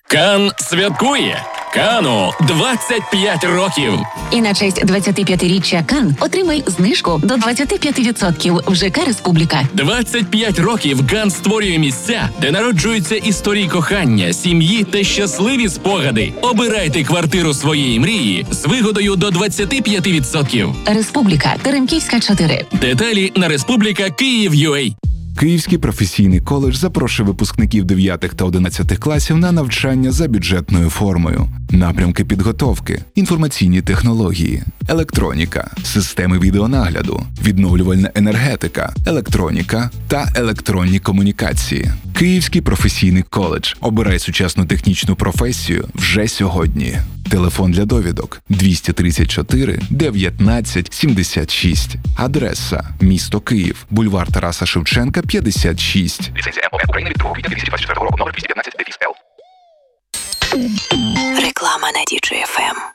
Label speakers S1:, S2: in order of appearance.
S1: Кан святкує! Кану 25 років!
S2: І на честь 25-річчя Кан отримай знижку до 25% в ЖК «Республіка».
S1: 25 років Кан створює місця, де народжуються історії кохання, сім'ї та щасливі спогади. Обирайте квартиру своєї мрії з вигодою до 25%.
S2: «Республіка», Теремківська, 4.
S1: Деталі на Республіка Київ.UA.
S3: Київський професійний коледж запрошує випускників 9 та 11 класів на навчання за бюджетною формою. Напрямки підготовки, інформаційні технології, електроніка, системи відеонагляду, відновлювальна енергетика, електроніка та електронні комунікації. Київський професійний коледж. Обирай сучасну технічну професію вже сьогодні. Телефон для довідок 234 19 76. Адреса: місто Київ, бульвар Тараса Шевченка, 56.
S4: Ліцензія МОН України від 2 квітня 2024 року, номер 215 ДФІС-Л.
S5: Реклама на DJ FM.